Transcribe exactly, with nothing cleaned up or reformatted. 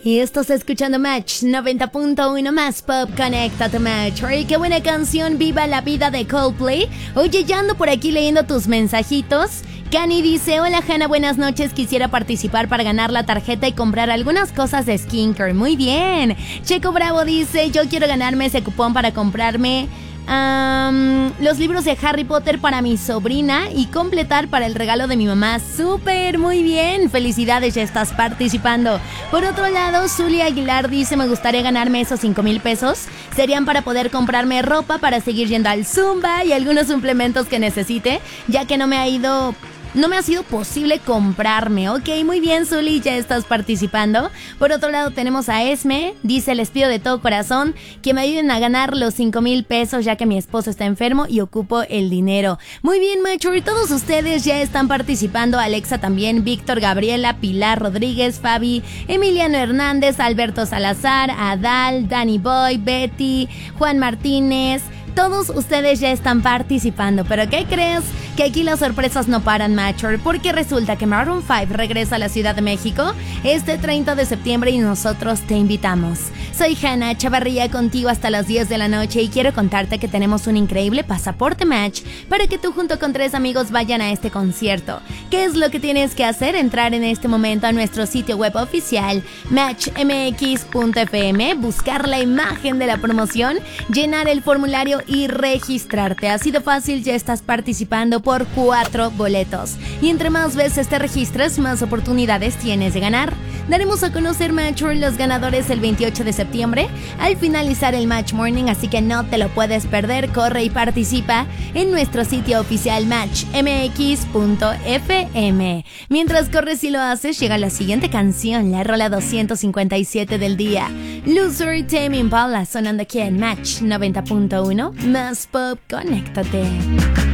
Y estás escuchando Match noventa punto uno más Pop, conéctate Match. Ay, qué buena canción, Viva la Vida de Coldplay. Oye, ya ando por aquí leyendo tus mensajitos. Cani dice, hola Hanna, buenas noches, quisiera participar para ganar la tarjeta y comprar algunas cosas de skincare. Muy bien. Checo Bravo dice, yo quiero ganarme ese cupón para comprarme Um, los libros de Harry Potter para mi sobrina y completar para el regalo de mi mamá. Súper, muy bien, felicidades, ya estás participando. Por otro lado, Zulia Aguilar dice, me gustaría ganarme esos cinco mil pesos. Serían para poder comprarme ropa para seguir yendo al Zumba y algunos suplementos que necesite, ya que no me ha ido... No me ha sido posible comprarme. Ok, muy bien, Zuli, ya estás participando. Por otro lado tenemos a Esme. Dice, les pido de todo corazón que me ayuden a ganar los cinco mil pesos, ya que mi esposo está enfermo y ocupo el dinero. Muy bien, Macho, y todos ustedes ya están participando. Alexa también, Víctor, Gabriela, Pilar Rodríguez, Fabi, Emiliano Hernández, Alberto Salazar, Adal, Danny Boy, Betty, Juan Martínez. Todos ustedes ya están participando, pero ¿qué crees? Que aquí las sorpresas no paran, Matcher, porque resulta que Maroon cinco regresa a la Ciudad de México este treinta de septiembre y nosotros te invitamos. Soy Hanna Chavarría, contigo hasta las diez de la noche y quiero contarte que tenemos un increíble pasaporte Match para que tú junto con tres amigos vayan a este concierto. ¿Qué es lo que tienes que hacer? Entrar en este momento a nuestro sitio web oficial match m x punto f m, buscar la imagen de la promoción, llenar el formulario y registrarte. Ha sido fácil, ya estás participando por cuatro boletos. Y entre más veces te registres, más oportunidades tienes de ganar. Daremos a conocer, Matcher, los ganadores el veintiocho de septiembre al finalizar el Match Morning, así que no te lo puedes perder. Corre y participa en nuestro sitio oficial match m x punto f m. Mientras corres y lo haces, llega la siguiente canción, la rola doscientos cincuenta y siete del día. Loser, Tame Impala, sonando aquí en Match noventa punto uno más Pop, conéctate.